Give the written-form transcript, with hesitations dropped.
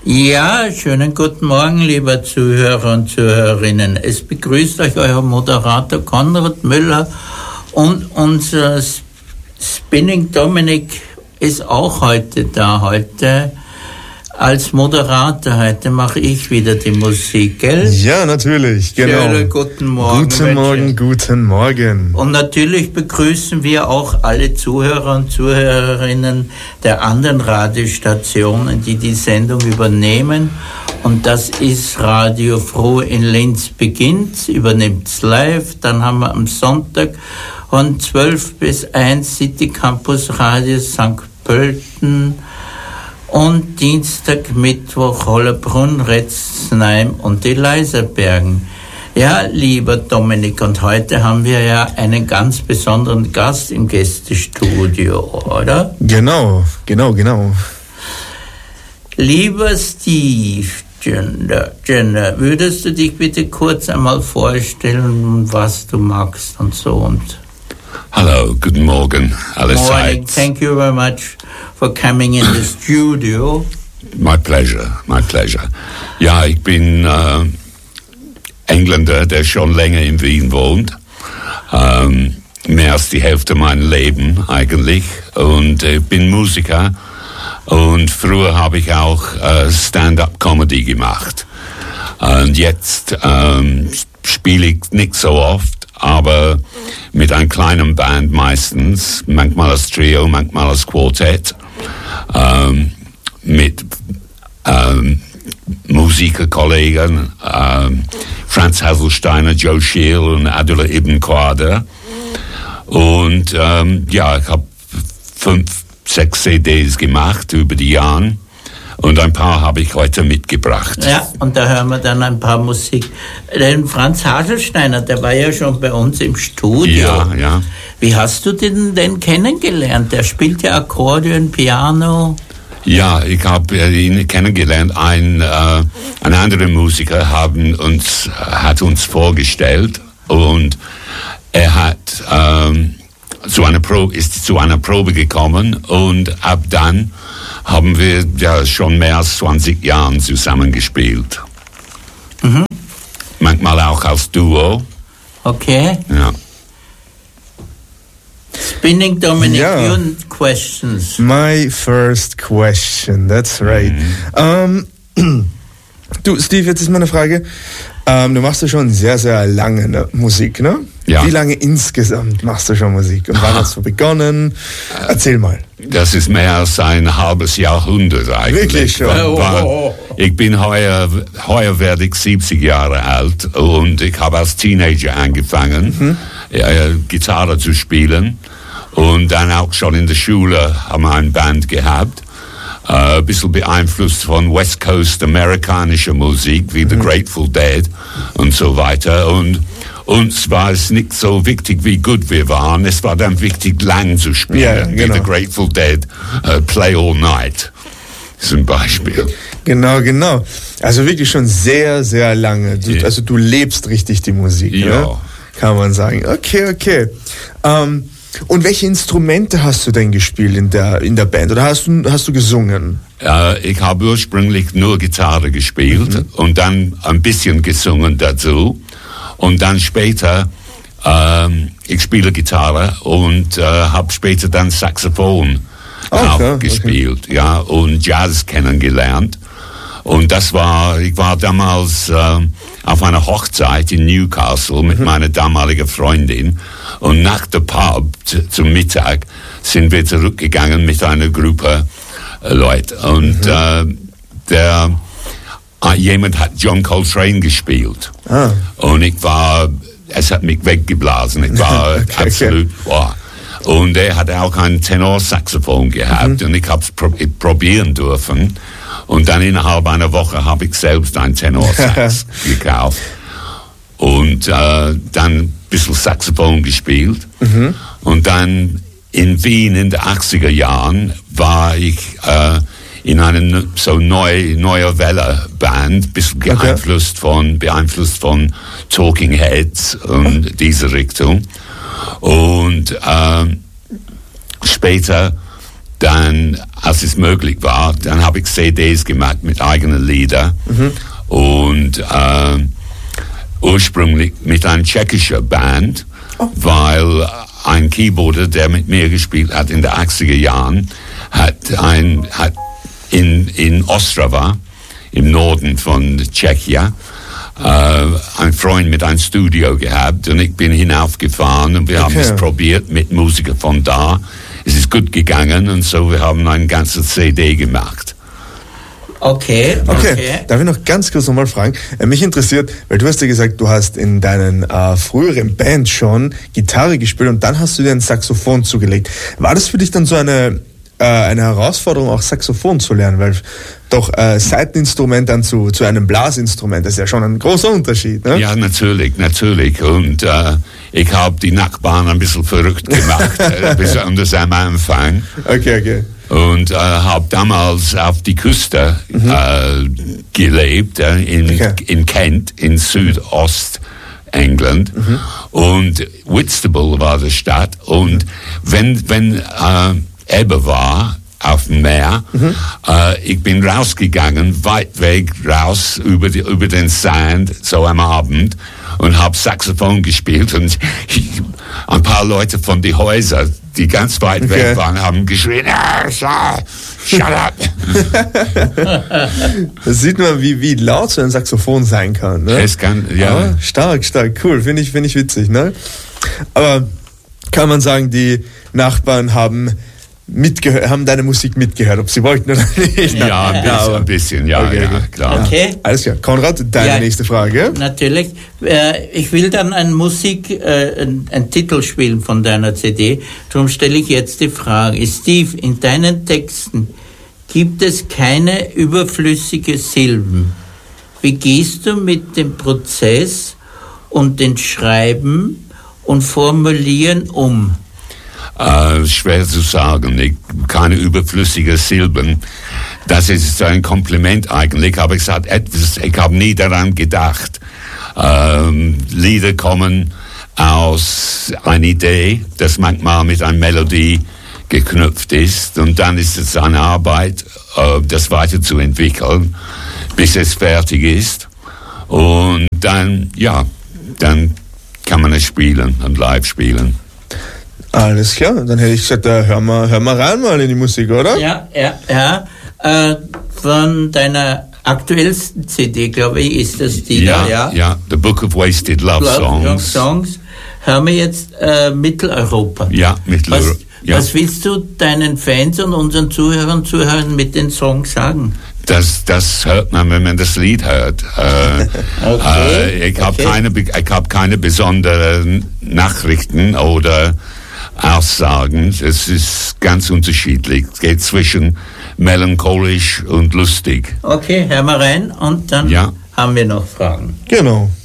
Ja, schönen guten Morgen, lieber Zuhörer und Zuhörerinnen. Es begrüßt euch euer Moderator Konrad Müller und unser Spinning Dominik ist auch heute da. Heute als Moderator, heute mache ich wieder die Musik, gell? Ja, natürlich, genau. Schönen guten Morgen. Guten Morgen, guten Morgen. Und natürlich begrüßen wir auch alle Zuhörer und Zuhörerinnen der anderen Radiostationen, die die Sendung übernehmen. Und das ist Radio Froh in Linz beginnt, übernimmt's live. Dann haben wir am Sonntag von 12 bis 1 City Campus Radio St. Pölten. Und Dienstag, Mittwoch, Hollerbrunn, Retzheim und die Leiserbergen. Ja, lieber Dominik, und heute haben wir ja einen ganz besonderen Gast im Gästestudio, oder? Genau. Lieber Steve Jenner, würdest du dich bitte kurz einmal vorstellen, was du magst und so und... Hello, guten Morgen, allerseits. Thank you very much for coming in the studio. My pleasure. Ja, ich bin Engländer, der schon länger in Wien wohnt. Mehr als die Hälfte meines Lebens eigentlich. Und ich bin Musiker. Und früher habe ich auch Stand-up-Comedy gemacht. Und jetzt spiele ich nicht so oft, aber mit einer kleinen Band meistens, manchmal als Trio, manchmal als Quartett, mit Musikerkollegen, Franz Haselsteiner, Joe Scheel und Abdullah Ibn Quader. Und ja, ich habe 5-6 CDs gemacht über die Jahre. Und ein paar habe ich heute mitgebracht. Ja, und da hören wir dann ein paar Musik. Den Franz Haselsteiner, der war ja schon bei uns im Studio. Ja. Wie hast du den denn kennengelernt? Der spielt ja Akkordeon, Piano. Ja, ich habe ihn kennengelernt. Ein anderer Musiker hat uns vorgestellt und er hat ist zu einer Probe gekommen und ab dann haben wir ja schon mehr als 20 Jahre zusammengespielt. Mhm. Manchmal auch als Duo. Okay. Ja. Spinning Dominic, your questions. My first question, that's right. Du, Steve, jetzt ist meine Frage. Du machst ja schon sehr, sehr lange Musik, ne? Ja. Wie lange insgesamt machst du schon Musik? Und wann hast du begonnen? Erzähl mal. Das ist mehr als ein halbes Jahrhundert eigentlich. Wirklich schon? Ich bin heuer werde ich 70 Jahre alt und ich habe als Teenager angefangen, Gitarre zu spielen. Und dann auch schon in der Schule haben wir eine Band gehabt. Ein bisschen beeinflusst von West Coast amerikanischer Musik, wie The Grateful Dead und so weiter. Und uns war es nicht so wichtig, wie gut wir waren. Es war dann wichtig, lang zu spielen, wie The Grateful Dead, Play All Night zum Beispiel. Genau. Also wirklich schon sehr, sehr lange. Also du lebst richtig die Musik, ja. Ne? Kann man sagen. Okay. Und welche Instrumente hast du denn gespielt in der Band? Oder hast du gesungen? Ich habe ursprünglich nur Gitarre gespielt und dann ein bisschen gesungen dazu. Und dann später, ich spiele Gitarre und habe später dann Saxophon auch gespielt, ja, und Jazz kennengelernt. Und ich war damals auf einer Hochzeit in Newcastle mit meiner damaligen Freundin. Und nach der Pub zum Mittag sind wir zurückgegangen mit einer Gruppe Leute. Und jemand hat John Coltrane gespielt. Und es hat mich weggeblasen. Ich war absolut, wow. Und er hat auch ein Tenorsaxophon gehabt und ich habe es probieren dürfen. Und dann innerhalb einer Woche habe ich selbst ein Tenorsax gekauft. Und dann ein bisschen Saxophon gespielt. Und dann in Wien in den 80er Jahren war ich in einer so neuer Welle Band, bisschen beeinflusst von Talking Heads und diese Richtung. Und später dann, als es möglich war, dann habe ich CDs gemacht mit eigenen Liedern und ursprünglich mit einer tschechischen Band, weil ein Keyboarder, der mit mir gespielt hat in den 80er Jahren, hat in Ostrava, im Norden von Tschechien, ein Freund mit einem Studio gehabt und ich bin hinaufgefahren und wir haben es probiert mit Musikern von da. Es ist gut gegangen und so, wir haben eine ganze CD gemacht. Okay. Darf ich noch ganz kurz nochmal fragen? Mich interessiert, weil du hast ja gesagt, du hast in deinen früheren Bands schon Gitarre gespielt und dann hast du dir ein Saxophon zugelegt. War das für dich dann so eine Herausforderung, auch Saxophon zu lernen? Weil doch Saiteninstrument dann zu einem Blasinstrument, das ist ja schon ein großer Unterschied, ne? Ja, natürlich. Und ich habe die Nachbarn ein bisschen verrückt gemacht, besonders am Anfang. Okay. Und habe damals auf die Küste gelebt, in Kent, in Südostengland. Und Whitstable war die Stadt. Und wenn Ebbe war auf dem Meer, ich bin rausgegangen, weit weg raus über den Sand, so am Abend, und habe Saxophon gespielt und ein paar Leute von den Häusern, die ganz weit weg waren, haben geschrien, shut up. Da sieht man, wie laut so ein Saxophon sein kann, ne? Es kann, ja. Aber stark, cool, finde ich witzig, ne? Aber kann man sagen, die Nachbarn haben deine Musik mitgehört, ob sie wollten oder nicht? Ja, ein bisschen, ja, klar. Okay. Alles klar. Konrad, deine nächste Frage. Natürlich. Ich will dann einen Titel spielen von deiner CD. Darum stelle ich jetzt die Frage. Steve, in deinen Texten gibt es keine überflüssige Silben. Wie gehst du mit dem Prozess und dem Schreiben und Formulieren um? Schwer zu sagen, keine überflüssigen Silben. Das ist ein Kompliment eigentlich, aber ich habe nie daran gedacht. Lieder kommen aus einer Idee, das manchmal mit einer Melodie geknüpft ist und dann ist es eine Arbeit, das weiterzuentwickeln, bis es fertig ist und dann kann man es spielen und live spielen. Alles klar, dann hätte ich gesagt, hör mal rein mal in die Musik, oder? Ja. Von deiner aktuellsten CD, glaube ich, ist das die ja, The Book of Wasted Love Songs. Hören wir jetzt Mitteleuropa. Ja, Mitteleuropa. Was willst du deinen Fans und unseren Zuhörern mit den Songs sagen? Das hört man, wenn man das Lied hört. Ich habe keine besonderen Nachrichten oder Aussagen. Es ist ganz unterschiedlich. Es geht zwischen melancholisch und lustig. Okay, hören wir rein und dann haben wir noch Fragen. Genau.